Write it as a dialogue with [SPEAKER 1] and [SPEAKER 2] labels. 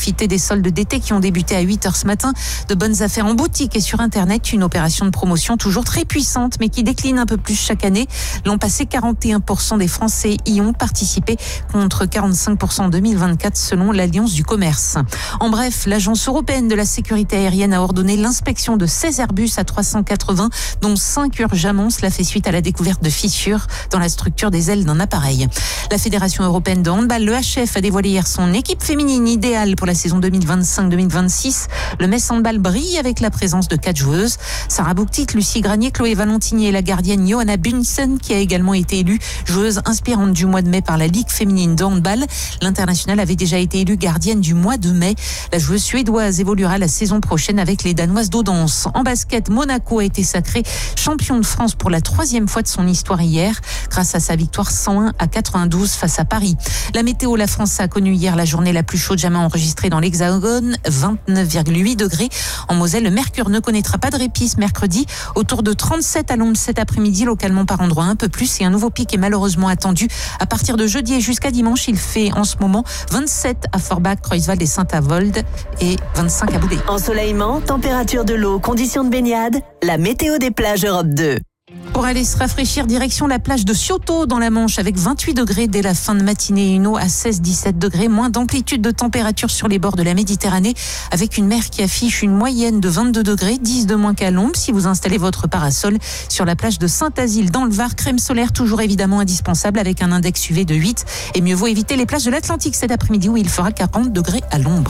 [SPEAKER 1] profiter des soldes d'été qui ont débuté à 8h ce matin. De bonnes affaires en boutique et sur Internet. Une opération de promotion toujours très puissante, mais qui décline un peu plus chaque année. L'an passé, 41% des Français y ont participé contre 45% en 2024 selon l'Alliance du commerce. En bref, l'Agence européenne de la sécurité aérienne a ordonné l'inspection de 16 Airbus A380, dont 5 urgemment. Cela fait suite à la découverte de fissures dans la structure des ailes d'un appareil. La Fédération européenne de handball, le HF, a dévoilé hier son équipe féminine idéale pour la saison 2025-2026. Le Metz Handball brille avec la présence de 4 joueuses. Sarah Bouktit, Lucie Granier, Chloé Valentini et la gardienne Johanna Bunsen, qui a également été élue joueuse inspirante du mois de mai par la Ligue féminine de handball. L'internationale avait déjà été élue gardienne du mois de mai. La joueuse suédoise évoluera la saison prochaine avec les Danoises d'Odense. En basket, Monaco a été sacré champion de France pour la 3e fois de son histoire hier, grâce à sa victoire 101-92 face à Paris. La météo, la France a connu hier la journée la plus chaude jamais enregistrée dans l'Hexagone, 29,8 degrés. En Moselle, le mercure ne connaîtra pas de répit ce mercredi, autour de 37 à l'ombre cet après-midi, localement par endroits un peu plus, et un nouveau pic est malheureusement attendu à partir de jeudi et jusqu'à dimanche. Il fait en ce moment 27 à Forbach, Kreuzwald et Saint-Avold et 25 à Boulay.
[SPEAKER 2] Ensoleillement, température de l'eau, conditions de baignade, la météo des plages Europe 2.
[SPEAKER 1] Pour aller se rafraîchir, direction la plage de Cioto dans la Manche avec 28 degrés dès la fin de matinée et une eau à 16-17 degrés. Moins d'amplitude de température sur les bords de la Méditerranée avec une mer qui affiche une moyenne de 22 degrés, 10 de moins qu'à l'ombre. Si vous installez votre parasol sur la plage de Saint-Asile dans le Var, crème solaire toujours évidemment indispensable avec un index UV de 8. Et mieux vaut éviter les plages de l'Atlantique cet après-midi où il fera 40 degrés à l'ombre.